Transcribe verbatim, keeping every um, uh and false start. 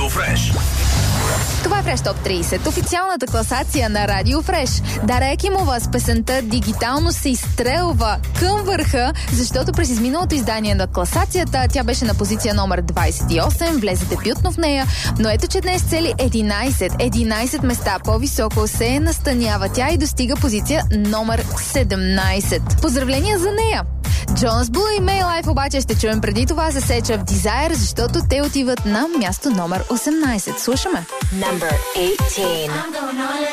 Фреш. Това е Фреш Топ трийсет, официалната класация на Радио Фреш. Дара Екимова с песента "Дигитално се изстрелва" към върха, защото през изминалото издание на класацията тя беше на позиция номер двайсет и осем, влезе дебютно в нея, но ето, че днес цели единайсет, единайсет места по-високо се настанява тя и достига позиция номер седемнайсет. Поздравления за нея! Джонас Бул и Мей Лайф обаче ще чуем преди това за Сеча в Desire, защото те отиват на място номер осемнайсет. Слушаме! Number eighteen.